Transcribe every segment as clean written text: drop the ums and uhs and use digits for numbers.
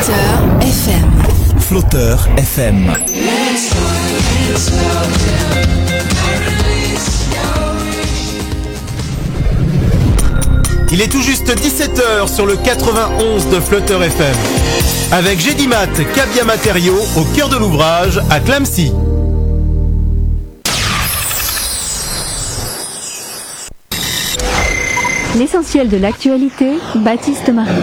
FM. Flotteur FM. Il est tout juste 17h sur le 91 de Flotteur FM. Avec Gédimat, Cabia Matériaux, au cœur de l'ouvrage, à Clamecy. L'essentiel de l'actualité, Baptiste Marie.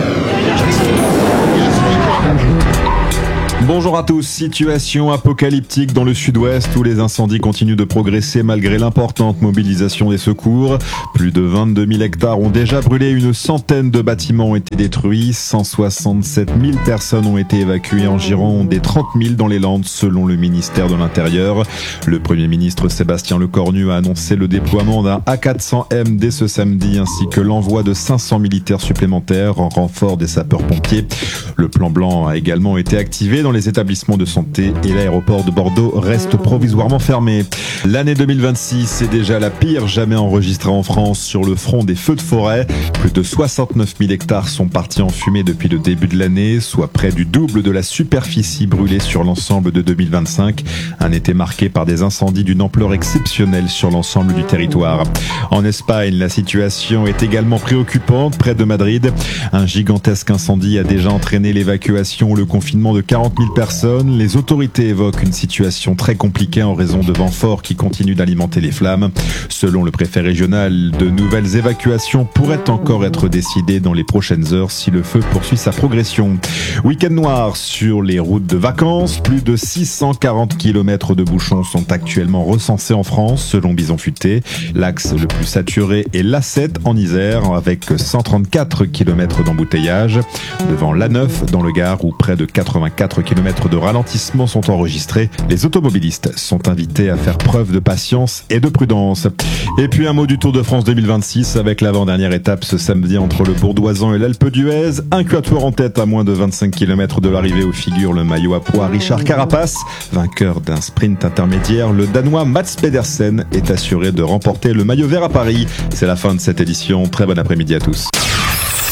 Bonjour à tous. Situation apocalyptique dans le sud-ouest où les incendies continuent de progresser malgré l'importante mobilisation des secours. Plus de 22 000 hectares ont déjà brûlé, une centaine de bâtiments ont été détruits, 167 000 personnes ont été évacuées en Gironde et 30 000 dans les Landes selon le ministère de l'Intérieur. Le Premier ministre Sébastien Lecornu a annoncé le déploiement d'un A400M dès ce samedi ainsi que l'envoi de 500 militaires supplémentaires en renfort des sapeurs-pompiers. Le plan blanc a également été activé dans les établissements de santé et l'aéroport de Bordeaux reste provisoirement fermé. L'année 2026 est déjà la pire jamais enregistrée en France sur le front des feux de forêt. Plus de 69 000 hectares sont partis en fumée depuis le début de l'année, soit près du double de la superficie brûlée sur l'ensemble de 2025. Un été marqué par des incendies d'une ampleur exceptionnelle sur l'ensemble du territoire. En Espagne, la situation est également préoccupante près de Madrid. Un gigantesque incendie a déjà entraîné l'évacuation ou le confinement de 40 000 personnes. Les autorités évoquent une situation très compliquée en raison de vents forts qui continuent d'alimenter les flammes. Selon le préfet régional, de nouvelles évacuations pourraient encore être décidées dans les prochaines heures si le feu poursuit sa progression. Week-end noir sur les routes de vacances. Plus de 640 km de bouchons sont actuellement recensés en France selon Bison Futé. L'axe le plus saturé est l'A7 en Isère avec 134 km d'embouteillage. Devant l'A9 dans le Gard où près de 84 km de ralentissement sont enregistrés. Les automobilistes sont invités à faire preuve de patience et de prudence. Et puis un mot du Tour de France 2026 avec l'avant-dernière étape ce samedi entre le Bourdoisan et l'Alpe d'Huez. Un quatuor en tête à moins de 25 km de l'arrivée où figure le maillot à poids Richard Carapace. Vainqueur d'un sprint intermédiaire, le Danois Mats Pedersen est assuré de remporter le maillot vert à Paris. C'est la fin de cette édition. Très bon après-midi à tous.